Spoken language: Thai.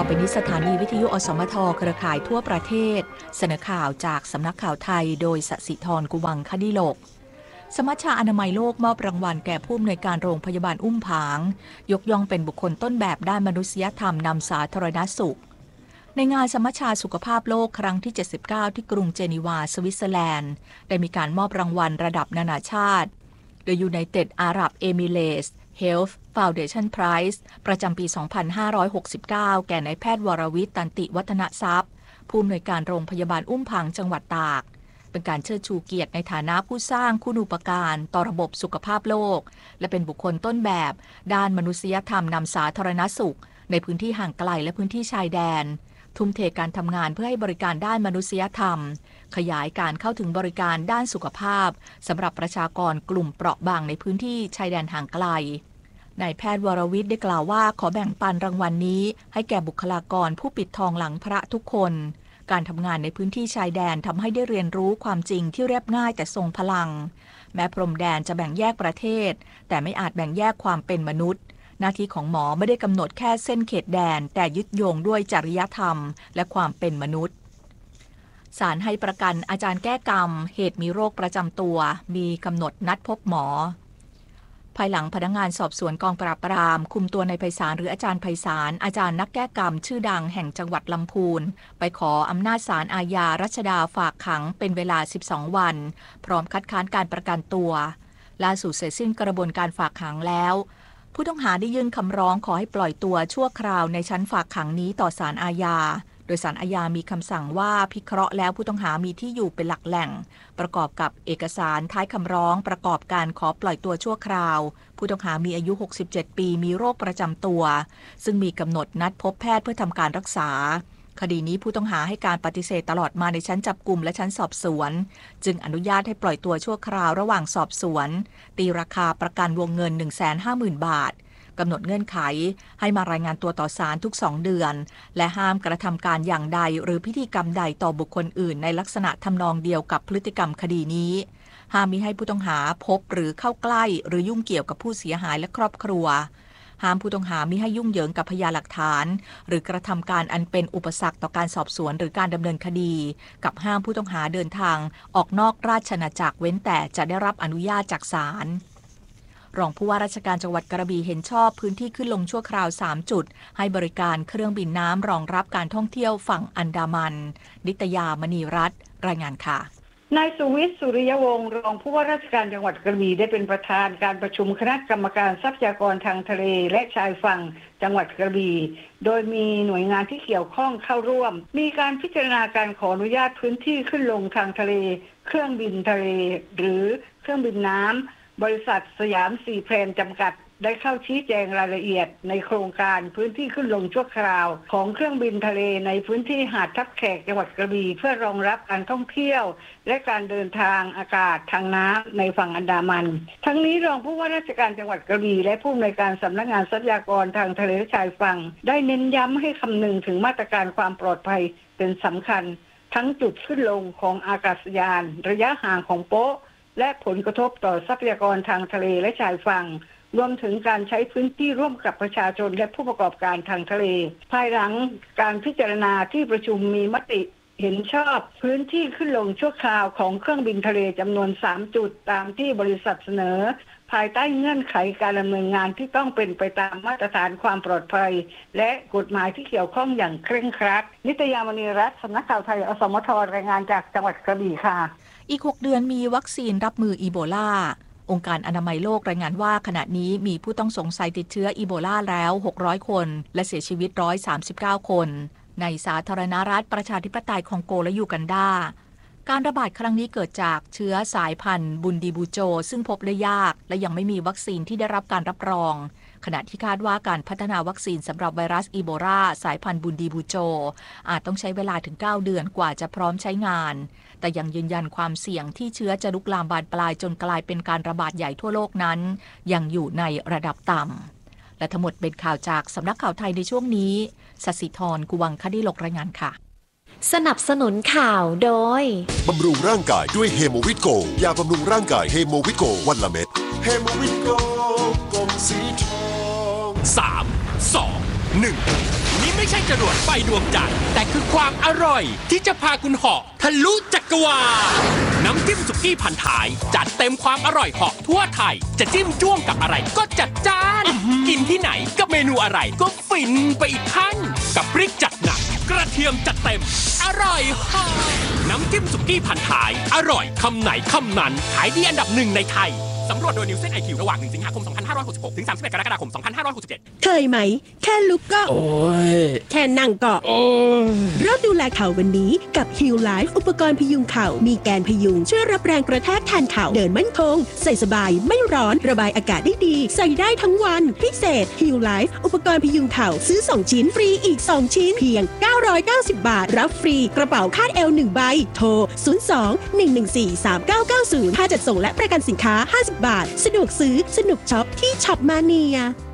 ไปนี้สถานีวิทยุอสมทเครือข่ายทั่วประเทศเสนอข่าวจากสำนักข่าวไทยโดยสศิธร กุวังคดิโลกสมัชชาอนามัยโลกมอบรางวัลแก่ผู้อำนวยการโรงพยาบาลอุ้มผางยกย่องเป็นบุคคลต้นแบบด้านมนุษยธรรมนำสาธารณสุขในงานสมัชชาสุขภาพโลกครั้งที่ 79 ที่กรุงเจนีวา สวิตเซอร์แลนด์ได้มีการมอบรางวัลระดับนานาชาติ The United Arab Emirates Health Foundation Prize ประจำปี 2569 แก่นายแพทย์วรวิทย์ ตันติวัฒนทรัพย์ผู้อำนวยการโรงพยาบาลอุ้มผางจังหวัดตากเป็นการเชิดชูเกียรติในฐานะผู้สร้างคุณูปการต่อระบบสุขภาพโลกและเป็นบุคคลต้นแบบด้านมนุษยธรรมนำสาธารณสุขในพื้นที่ห่างไกลและพื้นที่ชายแดนทุ่มเทการทำงานเพื่อให้บริการด้านมนุษยธรรมขยายการเข้าถึงบริการด้านสุขภาพสำหรับประชากรกลุ่มเปราะบางในพื้นที่ชายแดนห่างไกลนายแพทย์วรวิทย์ได้กล่าวว่าขอแบ่งปันรางวัลนี้ให้แก่บุคลากรผู้ปิดทองหลังพระทุกคนการทำงานในพื้นที่ชายแดนทำให้ได้เรียนรู้ความจริงที่เรียบง่ายแต่ทรงพลังแม้พรมแดนจะแบ่งแยกประเทศแต่ไม่อาจแบ่งแยกความเป็นมนุษย์หน้าที่ของหมอไม่ได้กำหนดแค่เส้นเขตแดนแต่ยึดโยงด้วยจริยธรรมและความเป็นมนุษย์ศาลให้ประกันอาจารย์แก้กรรมเหตุมีโรคประจำตัวมีกำหนดนัดพบหมอภายหลังพนักงานสอบสวนกองปราบปรามคุมตัวนายไพศาลหรืออาจารย์ไพศาลอาจารย์นักแก้กรรมชื่อดังแห่งจังหวัดลำพูนไปขออำนาจศาลอาญารัชดาฝากขังเป็นเวลา12วันพร้อมคัดค้านการประกันตัวล่าสุดเสร็จสิ้นกระบวนการฝากขังแล้วผู้ต้องหาได้ยื่นคำร้องขอให้ปล่อยตัวชั่วคราวในชั้นฝากขังนี้ต่อศาลอาญาโดยศาลอาญามีคำสั่งว่าพิเคราะห์แล้วผู้ต้องหามีที่อยู่เป็นหลักแหล่งประกอบกับเอกสารท้ายคำร้องประกอบการขอปล่อยตัวชั่วคราวผู้ต้องหามีอายุ67ปีมีโรคประจำตัวซึ่งมีกำหนดนัดพบแพทย์เพื่อทำการรักษาคดีนี้ผู้ต้องหาให้การปฏิเสธตลอดมาในชั้นจับกุมและชั้นสอบสวนจึงอนุญาตให้ปล่อยตัวชั่วคราวระหว่างสอบสวนตีราคาประกันวงเงิน 150,000 บาทกำหนดเงื่อนไขให้มารายงานตัวต่อศาลทุก2เดือนและห้ามกระทำการอย่างใดหรือพิธีกรรมใดต่อบุคคลอื่นในลักษณะทำนองเดียวกับพฤติกรรมคดีนี้ห้ามมิให้ผู้ต้องหาพบหรือเข้าใกล้หรือยุ่งเกี่ยวกับผู้เสียหายและครอบครัวห้ามผู้ต้องหามิให้ยุ่งเหยิงกับพยานหลักฐานหรือกระทำการอันเป็นอุปสรรคต่อการสอบสวนหรือการดำเนินคดีกับห้ามผู้ต้องหาเดินทางออกนอกราชอาณาจักรเว้นแต่จะได้รับอนุญาตจากศาลรองผู้ว่าราชการจังหวัดกระบี่เห็นชอบพื้นที่ขึ้นลงชั่วคราว3จุดให้บริการเครื่องบินน้ำรองรับการท่องเที่ยวฝั่งอันดามันนิตยามณีรัตน์รายงานค่ะนายสุวิทย์ สุริยวงศ์รองผู้ว่าราชการจังหวัดกระบี่ได้เป็นประธานการประชุมคณะกรรมการทรัพยากรทางทะเลและชายฝั่งจังหวัดกระบี่โดยมีหน่วยงานที่เกี่ยวข้องเข้าร่วมมีการพิจารณาการขออนุญาตพื้นที่ขึ้นลงทางทะเลเครื่องบินทะเลหรือเครื่องบินน้ำบริษัทสยามซีเพลนจำกัดได้เข้าชี้แจงรายละเอียดในโครงการพื้นที่ขึ้นลงชั่วคราวของเครื่องบินทะเลในพื้นที่หาดทับแขกจังหวัดกระบี่เพื่อรองรับการท่องเที่ยวและการเดินทางอากาศทางน้ำในฝั่งอันดามันทั้งนี้รองผู้ว่าราชการจังหวัดกระบี่และผู้อำนวยการสำนักงานทรัพยากรทางทะเลและชายฝั่งได้เน้นย้ำให้คำนึงถึงมาตรการความปลอดภัยเป็นสำคัญทั้งจุดขึ้นลงของอากาศยานระยะห่างของโป๊ะและผลกระทบต่อทรัพยากรทางทะเลและชายฝั่งรวมถึงการใช้พื้นที่ร่วมกับประชาชนและผู้ประกอบการทางทะเลภายหลังการพิจารณาที่ประชุมมีมติเห็นชอบพื้นที่ขึ้นลงชั่วคราวของเครื่องบินทะเลจำนวน3จุดตามที่บริษัทเสนอภายใต้เงื่อนไขการดำเนินงานที่ต้องเป็นไปตามมาตรฐานความปลอดภัยและกฎหมายที่เกี่ยวข้องอย่างเคร่งครัดนิตยามณีรัตน์สำนักข่าวไทยอสมทรายงานจากจังหวัดกระบี่ค่ะอีก6เดือนมีวัคซีนรับมืออีโบลาองค์การอนามัยโลกรายงานว่าขณะนี้มีผู้ต้องสงสัยติดเชื้ออีโบลาแล้ว600คนและเสียชีวิต139คนในสาธารณรัฐประชาธิปไตยคองโกและยูกันดาการระบาดครั้งนี้เกิดจากเชื้อสายพันธุ์บุนดีบูโจซึ่งพบได้ยากและยังไม่มีวัคซีนที่ได้รับการรับรองขณะที่คาดว่าการพัฒนาวัคซีนสำหรับไวรัสอีโบลาสายพันธุ์บุนดีบูโจอาจต้องใช้เวลาถึง9เดือนกว่าจะพร้อมใช้งานแต่ยังยืนยันความเสี่ยงที่เชื้อจะลุกลามบานปลายจนกลายเป็นการระบาดใหญ่ทั่วโลกนั้นยังอยู่ในระดับต่ำและทั้งหมดเป็นข่าวจากสำนักข่าวไทยในช่วงนี้สศิธร กุวังคดิโลกรายงานค่ะสนับสนุนข่าวโดยบำรุงร่างกายด้วยเฮโมวิตโกยาบำรุงร่างกายเฮโมวิตโกวันละเม็ดเฮโมวิตโกกลมสีทอง3 2 1 ยิ้มไม่ใช่จรวดไฟดวงจันทร์แต่คือความอร่อยที่จะพาคุณเหาะทะลุจักรวาลน้ำจิ้มสุกี้พันท้ายจัดเต็มความอร่อยเหาะทั่วไทยจะจิ้มจ้วงกับอะไรก็จัดจ้านกินที่ไหนกับเมนูอะไรก็ฟินไปอีกขั้นกับพริกจัดหนักกระเทียมจัดเต็มอร่อยเหาะน้ำจิ้มสุกี้พันท้ายอร่อยคำไหนคำนั้นขายดีอันดับ1ในไทยสำรวจโดยนิวเซน IQ ระหว่าง1สิงหาคม 2566 ถึง 31 กรกฎาคม 2567 เคยไหมแค่ลุกก็โอ้ยแค่นั่งก็โอ้ยเริ่มดูแลเข่าวันนี้กับ Heal Life อุปกรณ์พยุงเข่ามีแกนพยุงช่วยรับแรงกระแทกแทนเข่าเดินมั่นคงใส่สบายไม่ร้อนระบายอากาศได้ดีใส่ได้ทั้งวันพิเศษ Heal Life อุปกรณ์พยุงเข่าซื้อ2ชิ้นฟรีอีก2ชิ้นเพียง990 บาทรับฟรีกระเป๋าคาดเอว1ใบโทร02-114-3990ค่าจัดส่งและประกันสินค้า50 บาทสะดวกซื้อสนุกช็อปที่ช็อปมาเนีย